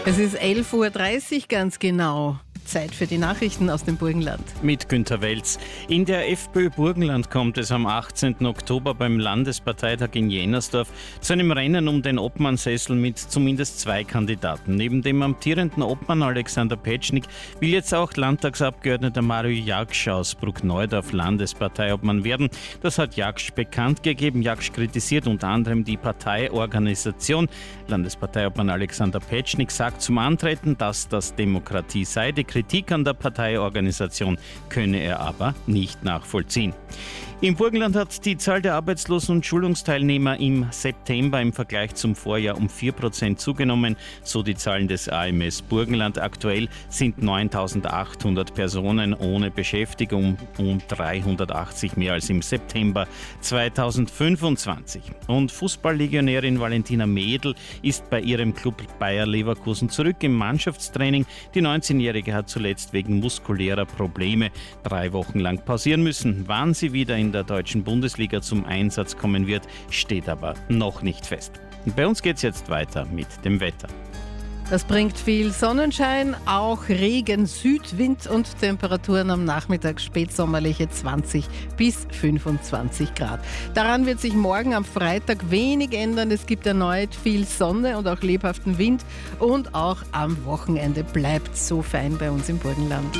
Es ist 11.30 Uhr ganz genau. Zeit für die Nachrichten aus dem Burgenland. Mit Günter Welz. In der FPÖ Burgenland kommt es am 18. Oktober beim Landesparteitag in Jennersdorf zu einem Rennen um den Obmannsessel mit zumindest 2 Kandidaten. Neben dem amtierenden Obmann Alexander Petschnig will jetzt auch Landtagsabgeordneter Mario Jaksch aus Bruckneudorf Landesparteiobmann werden. Das hat Jaksch bekannt gegeben. Jaksch kritisiert unter anderem die Parteiorganisation. Landesparteiobmann Alexander Petschnig sagt zum Antreten, dass das Demokratie sei. Die Kritik an der Parteiorganisation könne er aber nicht nachvollziehen. Im Burgenland hat die Zahl der Arbeitslosen- und Schulungsteilnehmer im September im Vergleich zum Vorjahr um 4% zugenommen, so die Zahlen des AMS Burgenland. Aktuell sind 9.800 Personen ohne Beschäftigung, um 380 mehr als im September 2025. Und Fußballlegionärin Valentina Mädel ist bei ihrem Club Bayer Leverkusen zurück im Mannschaftstraining. Die 19-Jährige hat zuletzt wegen muskulärer Probleme 3 Wochen lang pausieren müssen. Wann sie wieder in der deutschen Bundesliga zum Einsatz kommen wird, steht aber noch nicht fest. Und bei uns geht es jetzt weiter mit dem Wetter. Das bringt viel Sonnenschein, auch Regen, Südwind und Temperaturen am Nachmittag spätsommerliche 20 bis 25 Grad. Daran wird sich morgen am Freitag wenig ändern. Es gibt erneut viel Sonne und auch lebhaften Wind. Und auch am Wochenende bleibt so fein bei uns im Burgenland.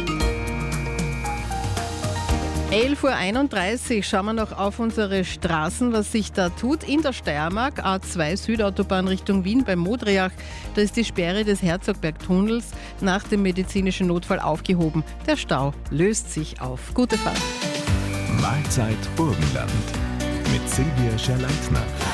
11.31 Uhr schauen wir noch auf unsere Straßen, was sich da tut. In der Steiermark, A2 Südautobahn Richtung Wien bei Modriach, da ist die Sperre des Herzogbergtunnels nach dem medizinischen Notfall aufgehoben. Der Stau löst sich auf. Gute Fahrt. Mahlzeit Burgenland mit Silvia Scherleitner.